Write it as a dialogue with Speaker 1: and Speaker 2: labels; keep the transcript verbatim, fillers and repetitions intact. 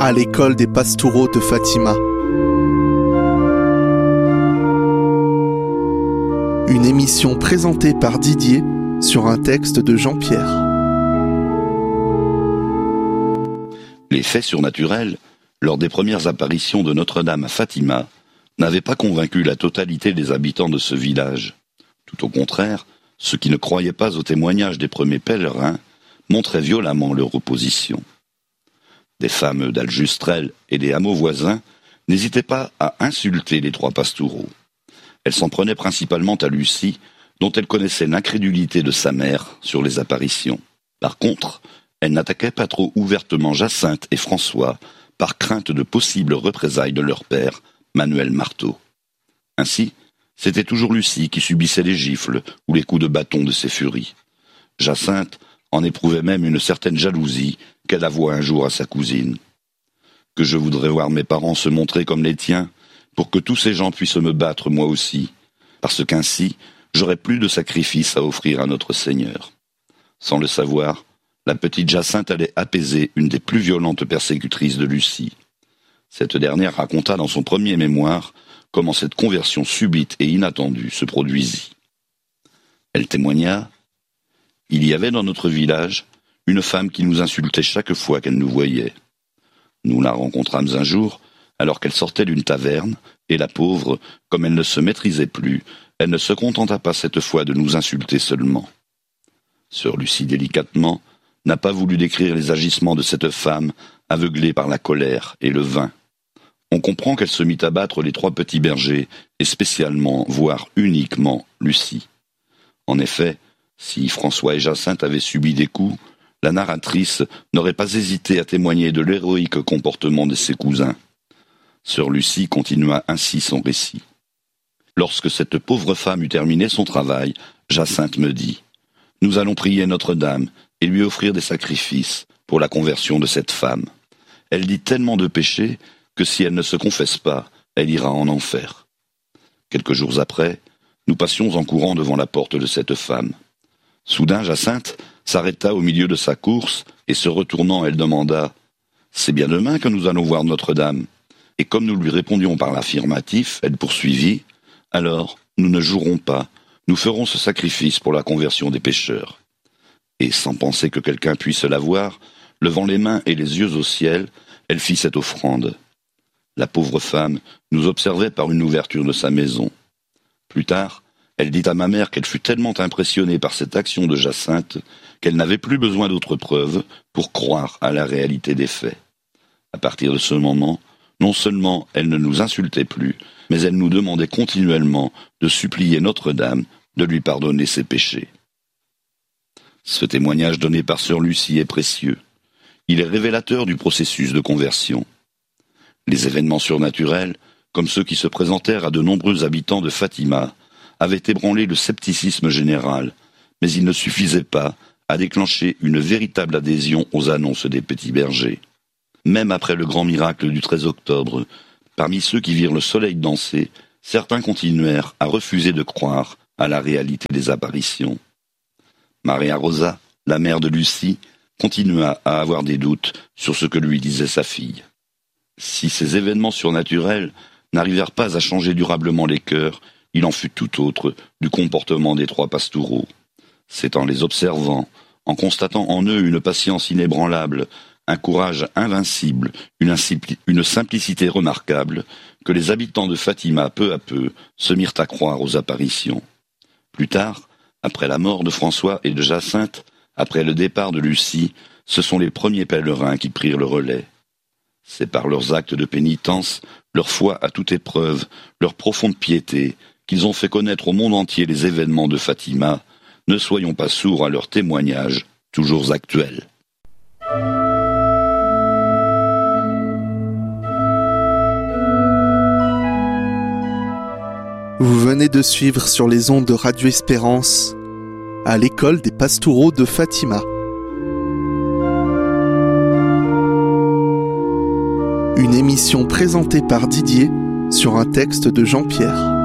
Speaker 1: à l'école des Pastoureaux de Fatima. Une émission présentée par Didier sur un texte de Jean-Pierre.
Speaker 2: Les faits surnaturels, lors des premières apparitions de Notre-Dame à Fatima, n'avaient pas convaincu la totalité des habitants de ce village. Tout au contraire, ceux qui ne croyaient pas aux témoignages des premiers pèlerins montraient violemment leur opposition. Des femmes d'Aljustrel et des hameaux voisins n'hésitaient pas à insulter les trois Pastoureaux. Elles s'en prenaient principalement à Lucie, dont elles connaissaient l'incrédulité de sa mère sur les apparitions. Par contre, elles n'attaquaient pas trop ouvertement Jacinthe et François, par crainte de possibles représailles de leur père, Manuel Marteau. Ainsi, c'était toujours Lucie qui subissait les gifles ou les coups de bâton de ses furies. Jacinthe en éprouvait même une certaine jalousie qu'elle avoua un jour à sa cousine. « Que je voudrais voir mes parents se montrer comme les tiens, pour que tous ces gens puissent me battre moi aussi, parce qu'ainsi j'aurais plus de sacrifices à offrir à notre Seigneur. » Sans le savoir, la petite Jacinthe allait apaiser une des plus violentes persécutrices de Lucie. Cette dernière raconta dans son premier mémoire comment cette conversion subite et inattendue se produisit. Elle témoigna « Il y avait dans notre village une femme qui nous insultait chaque fois qu'elle nous voyait. Nous la rencontrâmes un jour, alors qu'elle sortait d'une taverne, et la pauvre, comme elle ne se maîtrisait plus, elle ne se contenta pas cette fois de nous insulter seulement. Sœur Lucie, délicatement, n'a pas voulu décrire les agissements de cette femme, aveuglée par la colère et le vin. On comprend qu'elle se mit à battre les trois petits bergers, et spécialement, voire uniquement, Lucie. En effet, si François et Jacinthe avaient subi des coups, la narratrice n'aurait pas hésité à témoigner de l'héroïque comportement de ses cousins. Sœur Lucie continua ainsi son récit. Lorsque cette pauvre femme eut terminé son travail, Jacinthe me dit « Nous allons prier Notre-Dame et lui offrir des sacrifices pour la conversion de cette femme. Elle dit tellement de péchés que si elle ne se confesse pas, elle ira en enfer. » Quelques jours après, nous passions en courant devant la porte de cette femme. Soudain, Jacinthe s'arrêta au milieu de sa course et se retournant, elle demanda « C'est bien demain que nous allons voir Notre-Dame ?» Et comme nous lui répondions par l'affirmatif, elle poursuivit « Alors, nous ne jouerons pas, nous ferons ce sacrifice pour la conversion des pécheurs. » Et sans penser que quelqu'un puisse la voir, levant les mains et les yeux au ciel, elle fit cette offrande. La pauvre femme nous observait par une ouverture de sa maison. Plus tard, elle dit à ma mère qu'elle fut tellement impressionnée par cette action de Jacinthe qu'elle n'avait plus besoin d'autres preuves pour croire à la réalité des faits. À partir de ce moment, non seulement elle ne nous insultait plus, mais elle nous demandait continuellement de supplier Notre-Dame de lui pardonner ses péchés. Ce témoignage donné par sœur Lucie est précieux. Il est révélateur du processus de conversion. Les événements surnaturels, comme ceux qui se présentèrent à de nombreux habitants de Fatima, avaient ébranlé le scepticisme général, mais il ne suffisait pas à déclencher une véritable adhésion aux annonces des petits bergers. Même après le grand miracle du treize octobre, parmi ceux qui virent le soleil danser, certains continuèrent à refuser de croire à la réalité des apparitions. Maria Rosa, la mère de Lucie, continua à avoir des doutes sur ce que lui disait sa fille. Si ces événements surnaturels n'arrivèrent pas à changer durablement les cœurs, il en fut tout autre du comportement des trois Pastoureaux. C'est en les observant, en constatant en eux une patience inébranlable, un courage invincible, une, insipli- une simplicité remarquable, que les habitants de Fatima, peu à peu, se mirent à croire aux apparitions. Plus tard, après la mort de François et de Jacinthe, après le départ de Lucie, ce sont les premiers pèlerins qui prirent le relais. C'est par leurs actes de pénitence, leur foi à toute épreuve, leur profonde piété, qu'ils ont fait connaître au monde entier les événements de Fatima. Ne soyons pas sourds à leurs témoignages, toujours actuels.
Speaker 1: Vous venez de suivre sur les ondes de Radio Espérance à l'école des Pastoureaux de Fatima. Une émission présentée par Didier sur un texte de Jean-Pierre.